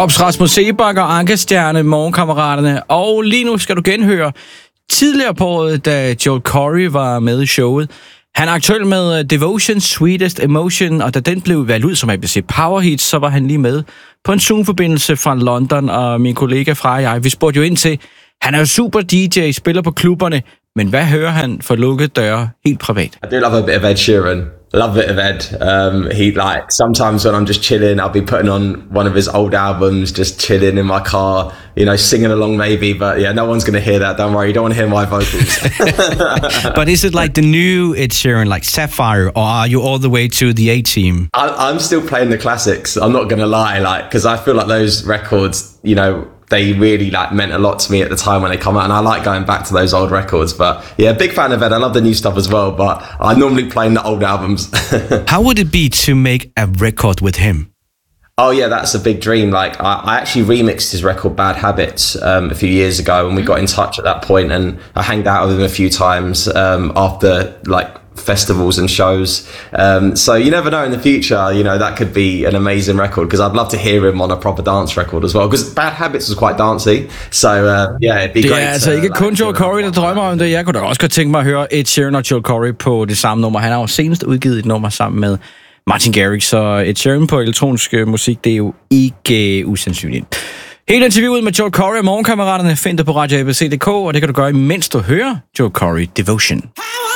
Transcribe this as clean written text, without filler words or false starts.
Jobs, Rasmus Seebach og Ankestjerne, morgenkammeraterne. Og lige nu skal du genhøre tidligere på året, da Joel Corry var med i showet. Han er aktuel med Devotion, Sweetest Emotion, og da den blev valgt ud som ABC Power Hit, så var han lige med på en Zoom-forbindelse fra London, og min kollega fra jeg, vi spurgte jo ind til, han er jo super DJ, spiller på klubberne, men hvad hører han for lukkede døre helt privat? I do love a bit of Ed Sheeran. Love a bit of Ed. He like sometimes when I'm just chilling, I'll be putting on one of his old albums, just chilling in my car, you know, singing along maybe. But yeah, no one's gonna hear that. Don't worry, you don't want to hear my vocals. But is it like the new Ed Sheeran, like Sapphire, or are you all the way to the A-Team? I'm still playing the classics. I'm not gonna lie, like, because I feel like those records, you know, they really like meant a lot to me at the time when they come out, and I like going back to those old records. But yeah, big fan of Ed. I love the new stuff as well, but I normally play the old albums. How would it be to make a record with him? Oh yeah, that's a big dream. Like I actually remixed his record Bad Habits a few years ago, and we got in touch at that point, and I hanged out with him a few times after like festivals and shows. So you never know in the future, you know, that could be an amazing record, because I'd love to hear him on a proper dance record as well, because Bad Habits was quite dancey. So yeah, it'd be great. Det er altså ikke kun Joel Corry, der drømmer om det. Jeg kunne da også godt tænke mig at høre Ed Sheeran og Joel Corry på det samme nummer. Han har jo senest udgivet et nummer sammen med Martin Garrix, så Ed Sheeran på elektronisk musik, det er jo ikke usandsynligt. Hele interviewet med Joel Corry og morgenkammeraterne finder du på Radio ABC.dk, og det kan du gøre, imens du hører Joel Corry Devotion.